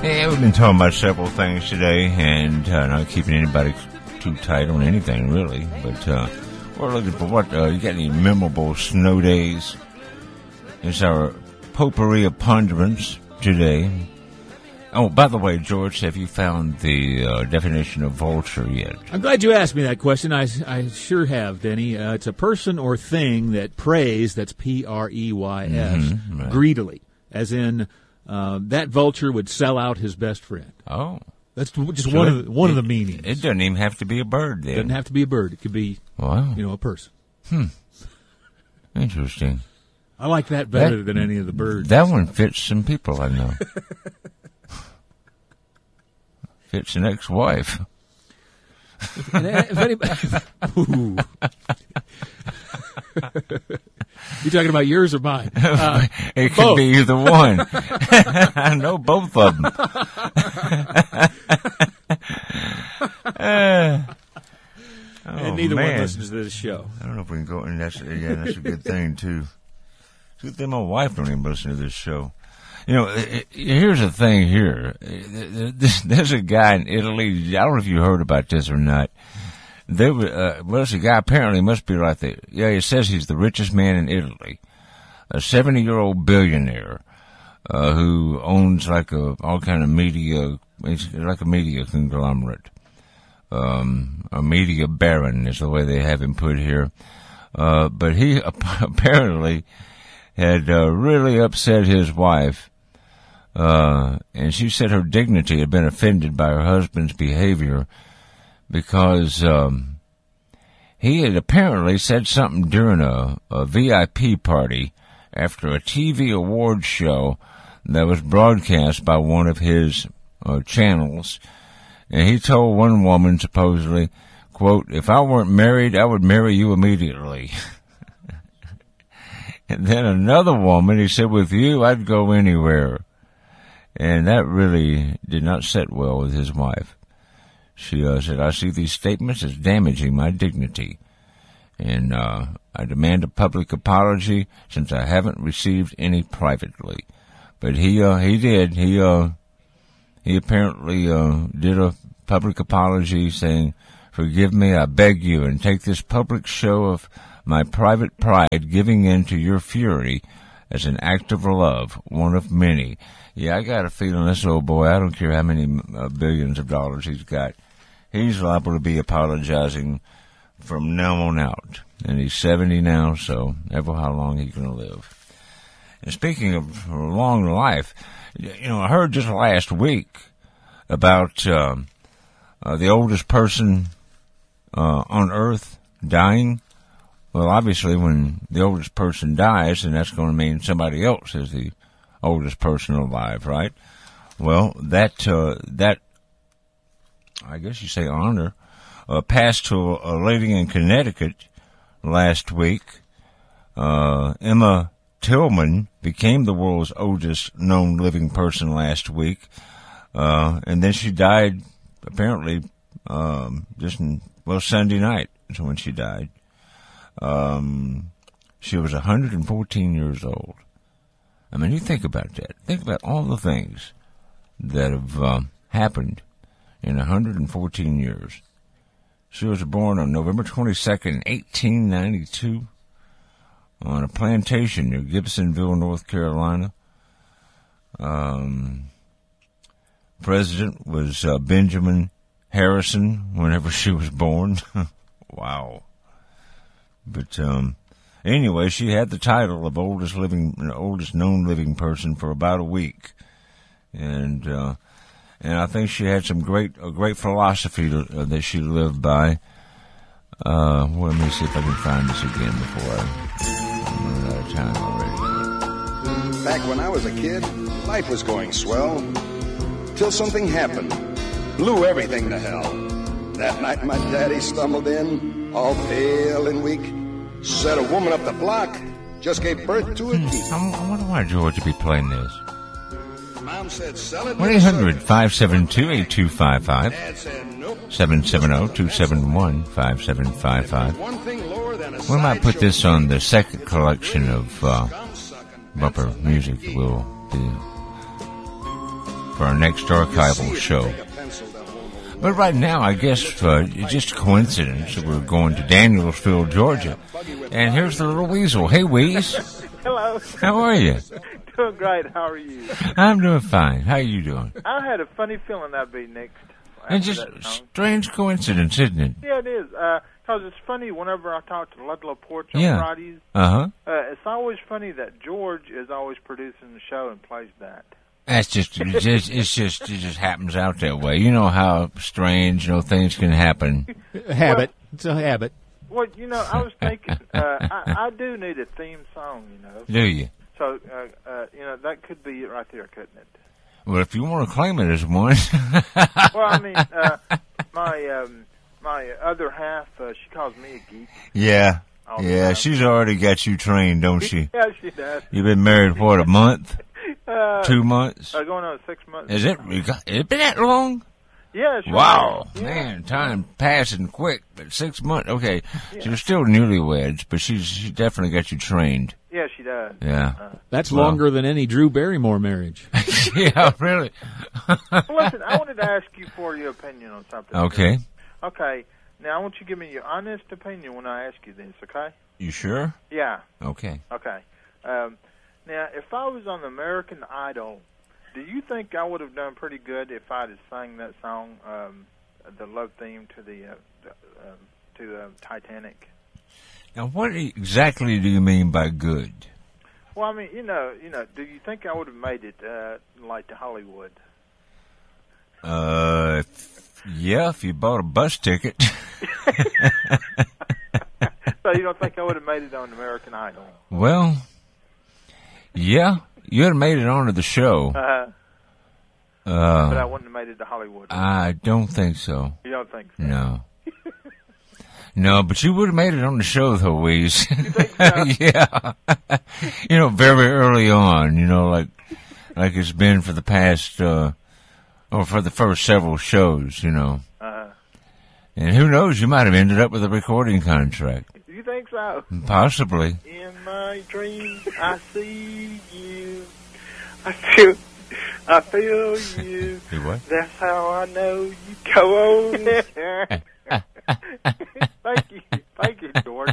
Yeah, we've been talking about several things today, and not keeping anybody too tight on anything, really. But we're looking for what, you got any memorable snow days? It's our potpourri of ponderance today. Oh, by the way, George, have you found the definition of vulture yet? I'm glad you asked me that question. I sure have, Denny. It's a person or thing that preys, that's P-R-E-Y-S, greedily, as in that vulture would sell out his best friend. Oh. That's just one of the meanings. It doesn't even have to be a bird, then. It doesn't have to be a bird. It could be, a person. Interesting. I like that better than any of the birds. That one fits some people I know. Fits an ex-wife. If anybody, you talking about yours or mine? It could both. Be either one. I know both of them. And neither one listens to this show. I don't know if we can go, and that's a good thing too. It's a good thing my wife don't even listen to this show. Here's the thing here. There's a guy in Italy. I don't know if you heard about this or not. There's a guy apparently must be like he says he's the richest man in Italy. A 70-year-old billionaire, who owns like all kind of media, it's like a media conglomerate. A media baron is the way they have him put here. But he apparently had really upset his wife, and she said her dignity had been offended by her husband's behavior because he had apparently said something during a VIP party after a TV awards show that was broadcast by one of his channels, and he told one woman supposedly, quote, "If I weren't married, I would marry you immediately." And then another woman, he said, "With you, I'd go anywhere." And that really did not sit well with his wife. She said, "I see these statements as damaging my dignity, and I demand a public apology since I haven't received any privately." But he did. He apparently did a public apology saying, "Forgive me, I beg you, and take this public show of my private pride giving in to your fury as an act of love, one of many." Yeah, I got a feeling this old boy, I don't care how many billions of dollars he's got, he's liable to be apologizing from now on out. And he's 70 now, so ever how long he's going to live. And speaking of long life, I heard just last week about the oldest person on Earth dying. Well, obviously, when the oldest person dies, then that's going to mean somebody else is the oldest person alive, right? Well, that I guess you say honor, passed to a lady in Connecticut last week. Emma Tillman became the world's oldest known living person last week, and then she died apparently Sunday night is when she died. She was 114 years old. I mean, you think about that. Think about all the things that have happened in 114 years. She was born on November 22nd, 1892, on a plantation near Gibsonville, North Carolina. President was Benjamin Harrison whenever she was born. Wow. But anyway, she had the title of oldest known living person for about a week, and I think she had a great philosophy that she lived by. Well, let me see if I can find this again before I'm out of time already. Back when I was a kid, life was going swell, till something happened, blew everything to hell. That night my daddy stumbled in, all pale and weak, said a woman up the block just gave birth to a geek. I wonder why George would be playing this. Mom said, sell it. 1-800-572-8255. 770-271-5755. We might put this on the second collection of bumper music we'll do. for our next archival show. But right now, I guess it's just a coincidence that we're going to Danielsville, Georgia. And here's the little weasel. Hey, Weeze. Hello. How are you? Doing great. How are you? I'm doing fine. How are you doing? I had a funny feeling that'd be next. It's just a strange coincidence, isn't it? Yeah, it is. Because it's funny whenever I talk to Ludlow Porch on Fridays. It's always funny that George is always producing the show and plays that. That's just it just happens out that way. You know how strange, things can happen. Habit. It's a habit. Well, I was thinking, I do need a theme song, Do you? So, that could be it right there, couldn't it? Well, if you want to claim it as one. Well, I mean, my other half, she calls me a geek. Yeah. Yeah, she's already got you trained, don't she? Yeah, she does. You've been married, what, a month? 2 months? Going on 6 months. Is it? It been that long? Yeah, sure. Wow. Yeah. Man, time passing quick, but 6 months. Okay. Yeah. So you're still newlyweds, but she definitely got you trained. Yeah, she does. Yeah. That's longer than any Drew Barrymore marriage. Yeah, really. Listen, I wanted to ask you for your opinion on something. Okay. Okay. Now, I want you to give me your honest opinion when I ask you this, okay? You sure? Yeah. Okay. Okay. Now, if I was on American Idol, do you think I would have done pretty good if I'd have sang that song, the love theme to Titanic? Now, what exactly do you mean by good? Well, I mean, do you think I would have made it like to Hollywood? Yeah, if you bought a bus ticket. So you don't think I would have made it on American Idol? Well, yeah, you would have made it onto the show. But I wouldn't have made it to Hollywood. I don't think so. You don't think so? No. No, but you would have made it on the show, though, Weeze. You think so? Yeah. Very early on, like it's been for the past, or for the first several shows, And who knows, you might have ended up with a recording contract. You think so? Possibly. In my dreams, I see you. I feel you. Do what? That's how I know you go on. Thank you, George.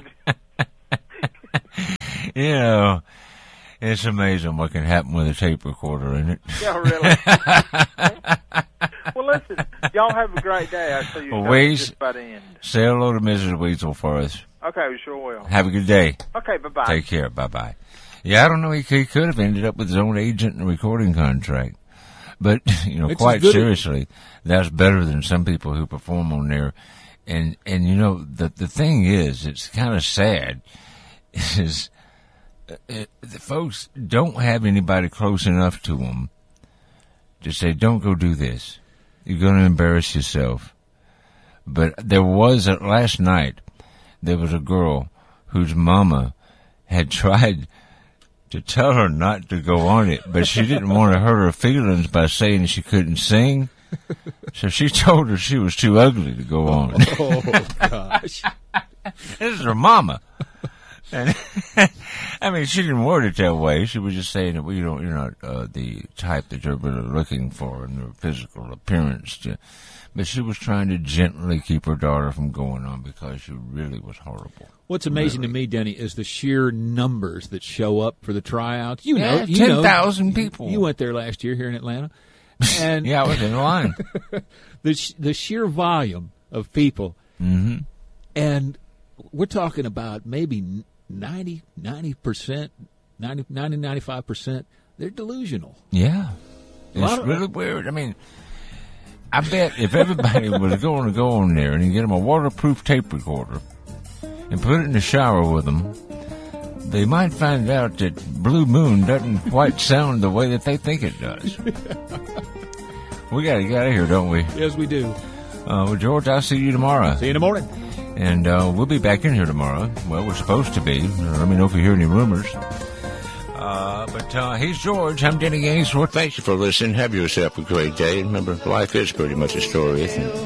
It's amazing what can happen with a tape recorder, isn't it? Yeah, really. Well, listen, y'all have a great day. I see you just about to end. Say hello to Mrs. Weasel for us. Okay, we sure will. Have a good day. Okay, bye-bye. Take care. Bye-bye. Yeah, I don't know. He could have ended up with his own agent and a recording contract. But, quite seriously, that's better than some people who perform on there. And the thing is, it's kind of sad, is the folks don't have anybody close enough to them to say, don't go do this. You're going to embarrass yourself. But there was, last night, there was a girl whose mama had tried to tell her not to go on it, but she didn't want to hurt her feelings by saying she couldn't sing. So she told her she was too ugly to go on. Oh, gosh. This is her mama. And I mean, she didn't word it that way. She was just saying that you're not the type that you're really looking for in your physical appearance. But she was trying to gently keep her daughter from going on because she really was horrible. What's amazing to me, Denny, is the sheer numbers that show up for the tryouts. 10,000 people. You went there last year here in Atlanta. And yeah, I was in line. the sheer volume of people. Mm-hmm. And we're talking about maybe 90%, 95%, they're delusional. Yeah. It's really weird. I mean, I bet if everybody was going to go on there and get them a waterproof tape recorder and put it in the shower with them, they might find out that Blue Moon doesn't quite sound the way that they think it does. We got to get out of here, don't we? Yes, we do. Well, George, I'll see you tomorrow. See you in the morning. And we'll be back in here tomorrow. Well, we're supposed to be. Let me know if you hear any rumors. But he's George. I'm Denny Ainsworth. Thank you for listening. Have yourself a great day. Remember, life is pretty much a story, isn't it?